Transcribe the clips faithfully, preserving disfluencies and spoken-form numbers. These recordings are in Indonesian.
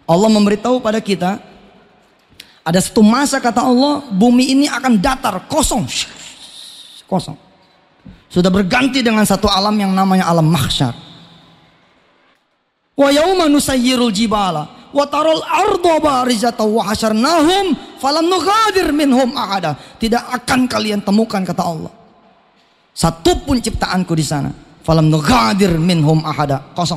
Allah memberitahu pada kita, ada satu masa kata Allah, bumi ini akan datar, kosong. Kosong. Sudah berganti dengan satu alam yang namanya alam mahsyar. Wa yauma nusayyirul jibala wa taral arda barizatan wa hasyarnahum falam nughadir minhum ahada. Tidak akan kalian temukan kata Allah satu pun ciptaanku di sana. Falam nughadir minhum ahada, kosong.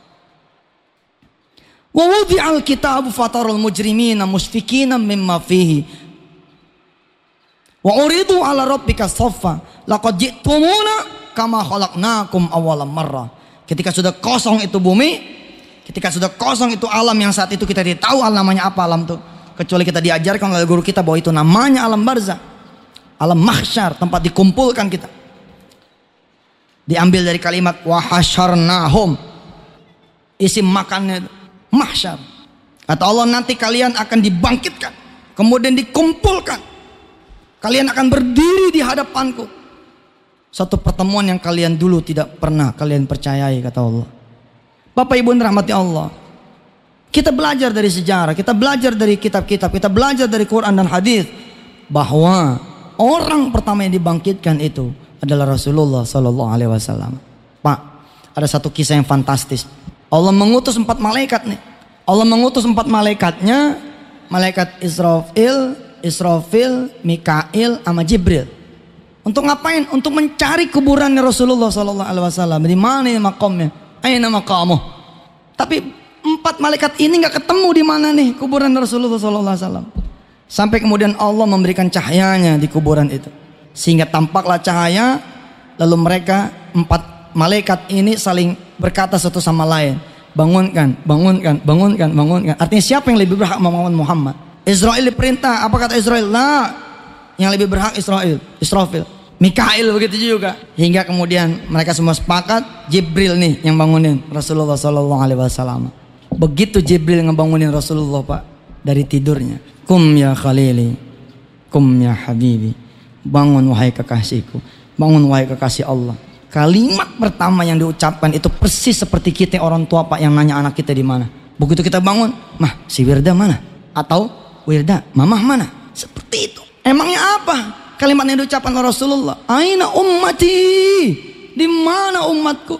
Wa wudi'al kitabu fataral mujrimina musfikina mimma fihi wa uridu ala rabbika saffa laqad ji'tumuna kama khalaqnakum awwalam marrah. Ketika sudah kosong itu bumi, ketika sudah kosong itu alam yang saat itu kita tidak tahu namanya apa alam itu, kecuali kita diajarkan oleh guru kita bahwa itu namanya alam barzah, alam mahsyar, tempat dikumpulkan kita. Diambil dari kalimat wa hasyarnahum, isim makannya itu mahsyar. Kata Allah, nanti kalian akan dibangkitkan, kemudian dikumpulkan, kalian akan berdiri di hadapanku. Satu pertemuan yang kalian dulu tidak pernah kalian percayai kata Allah. Bapak Ibu rahmati Allah, kita belajar dari sejarah, kita belajar dari kitab-kitab, kita belajar dari Quran dan hadis bahwa orang pertama yang dibangkitkan itu adalah Rasulullah Sallallahu Alaihi Wasallam. Pak, ada satu kisah yang fantastis. Allah mengutus empat malaikat nih. Allah mengutus empat malaikatnya, malaikat Israfil, Israfil, Mikail, sama Jibril. Untuk ngapain? Untuk mencari kuburannya Rasulullah Sallallahu Alaihi Wasallam. Di mana makamnya? Aina maqamuh. Tapi empat malaikat ini nggak ketemu di mana nih kuburan Rasulullah Sallallahu Alaihi Wasallam. Sampai kemudian Allah memberikan cahayanya di kuburan itu, sehingga tampaklah cahaya. Lalu mereka empat malaikat ini saling berkata satu sama lain, bangunkan, bangunkan, bangunkan, bangunkan. Artinya siapa yang lebih berhak membangun Muhammad? Israel diperintah. Apa kata Israel? Nah, yang lebih berhak Israel, Israfil. Mikail begitu juga. Hingga kemudian mereka semua sepakat, Jibril nih yang bangunin Rasulullah Sallallahu Alaihi Wasallam. Begitu Jibril ngebangunin Rasulullah, Pak, dari tidurnya, kum ya khalili, kum ya habibi, bangun wahai kekasihku, bangun wahai kekasih Allah. Kalimat pertama yang diucapkan itu persis seperti kita orang tua, Pak, yang nanya anak kita di mana. Begitu kita bangun, mah si Wirda mana? Atau Wirda, mamah mana? Seperti itu. Emangnya apa? Kalimat yang diucapkan oleh Rasulullah, aina ummati, di mana umatku?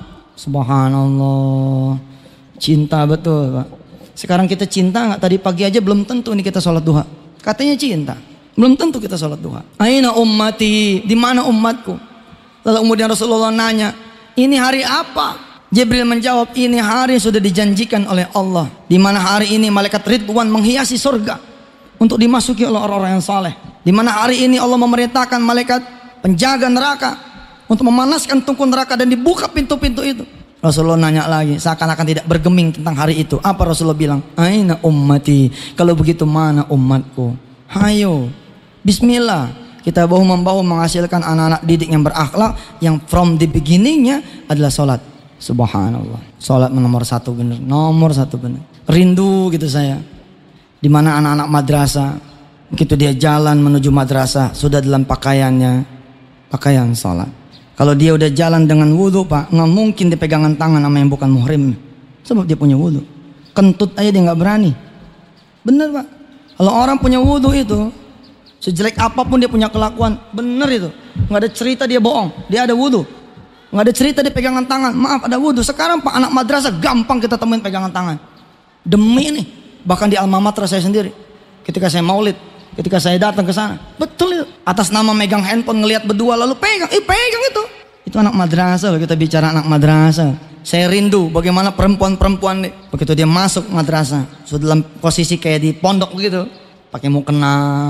Subhanallah, cinta betul, Pak. Sekarang kita cinta nggak? Tadi pagi aja belum tentu nih kita sholat duha. Katanya cinta, belum tentu kita sholat duha. Aina ummati, di mana umatku? Lalu kemudian Rasulullah nanya, ini hari apa? Jibril menjawab, ini hari sudah dijanjikan oleh Allah, di mana hari ini malaikat Ridwan menghiasi surga untuk dimasuki oleh orang-orang yang saleh. Di mana hari ini Allah memerintahkan malaikat penjaga neraka untuk memanaskan tungku neraka dan dibuka pintu-pintu itu. Rasulullah nanya lagi, seakan-akan tidak bergeming tentang hari itu. Apa Rasulullah bilang? Aina ummati, kalau begitu mana umatku? Hayo, bismillah, kita bahu membahu menghasilkan anak-anak didik yang berakhlak, yang from the beginningnya adalah sholat. Subhanallah, sholat nomor satu bener, nomor satu bener. Rindu gitu saya. Di mana anak-anak madrasah, begitu dia jalan menuju madrasah, sudah dalam pakaiannya pakaian sholat. Kalau dia udah jalan dengan wudhu, Pak, nggak mungkin dipegangan tangan sama yang bukan muhrim, sebab dia punya wudhu. Kentut aja dia nggak berani. Bener, Pak. Kalau orang punya wudhu itu, sejelek apapun dia punya kelakuan, bener itu. Nggak ada cerita dia bohong, dia ada wudhu. Nggak ada cerita dia pegangan tangan, maaf ada wudhu. Sekarang Pak, anak madrasah gampang kita temuin pegangan tangan. Demi nih, bahkan di alma mater saya sendiri, ketika saya maulid, ketika saya datang ke sana, betul itu. Atas nama megang handphone, ngelihat berdua lalu pegang, ih pegang itu. Itu anak madrasah loh, kita bicara anak madrasah. Saya rindu bagaimana perempuan-perempuan nih, begitu dia masuk madrasah, sudah dalam posisi kayak di pondok begitu, pakai mukena,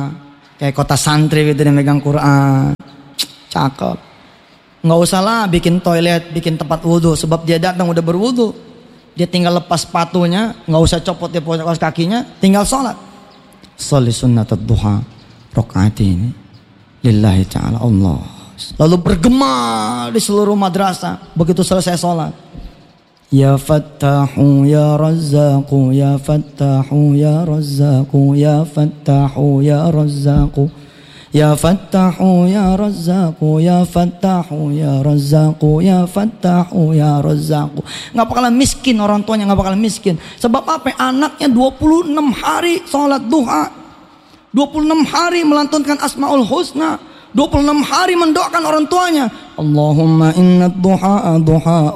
kayak kota santri gitu, dia megang Quran, cakep. Nggak usah lah bikin toilet, bikin tempat wudhu, sebab dia datang udah berwudhu. Dia tinggal lepas sepatunya, nggak usah copot dia kaos kakinya, tinggal sholat. Sholli sunnatud duha rakaat ini lillahi ta'ala Allah. Lalu bergema di seluruh madrasah begitu selesai sholat. Ya Fattahu ya Razzaqu, ya Fattahu ya Razzaqu, ya Fattahu ya Razzaqu, Ya Fattahu ya Razzaqu, ya Fattahu ya Razzaqu, ya Fattahu ya Razzaqu. Nggak bakalan miskin orang tuanya, nggak bakalan miskin. Sebab apa? Anaknya dua puluh enam hari sholat duha, dua puluh enam hari melantunkan Asmaul Husna, dua puluh enam hari mendoakan orang tuanya. Allahumma inna duha duha